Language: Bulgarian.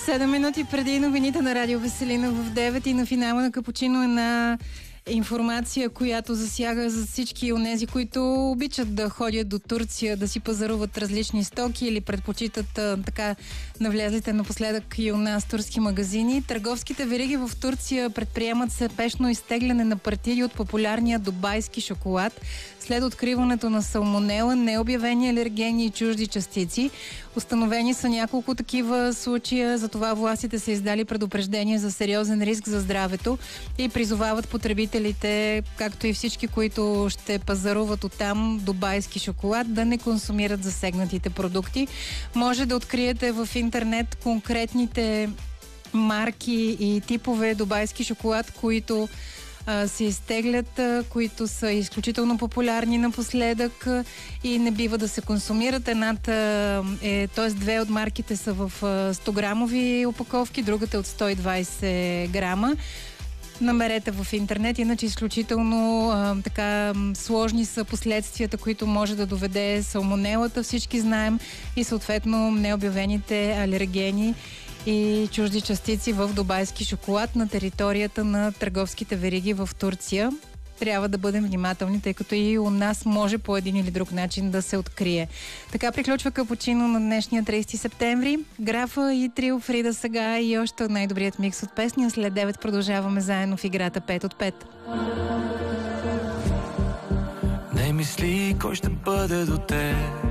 7 минути преди новините на Радио Веселина в 9 и на финала на Капучино една информация, която засяга за всички онези, които обичат да ходят до Турция, да си пазаруват различни стоки или предпочитат така навлязлите напоследък и у нас турски магазини. Търговските вериги в Турция предприемат спешно изтегляне на партиди от популярния дубайски шоколад след откриването на салмонела, необявени алергени и чужди частици. Установени са няколко такива случая, затова властите са издали предупреждение за сериозен риск за здравето и призовават потребителите, както и всички, които ще пазаруват оттам дубайски шоколад, да не консумират засегнатите продукти. Може да откриете в интернет конкретните марки и типове дубайски шоколад, които се изтеглят, които са изключително популярни напоследък и не бива да се консумират. Две от марките са в 100 грамови опаковки, другата от 120 грама. Намерете в интернет, иначе изключително сложни са последствията, които може да доведе салмонелата, всички знаем, и съответно необявените алергени и чужди частици в дубайски шоколад на територията на търговските вериги в Турция. Трябва да бъдем внимателни, тъй като и у нас може по един или друг начин да се открие. Така приключва Капучино на днешния 30 септември. Графа и Трио Фрида сега и още най-добрият микс от песни. След 9 продължаваме заедно в играта 5 от 5. Не мисли кой ще бъде до теб,